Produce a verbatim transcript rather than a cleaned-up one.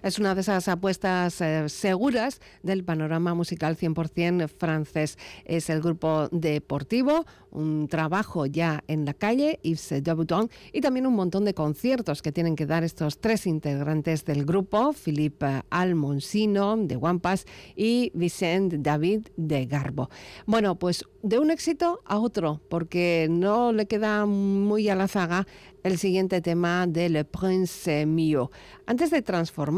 Es una de esas apuestas eh, seguras del panorama musical cien por ciento francés. Es el grupo Deportivo, un trabajo ya en la calle, Yves Dubuton, y también un montón de conciertos que tienen que dar estos tres integrantes del grupo, Philippe Almonsino de Wampas y Vicent David de Garbo. Bueno, pues de un éxito a otro, porque no le queda muy a la zaga el siguiente tema de Le Prince Mio. Antes de transformar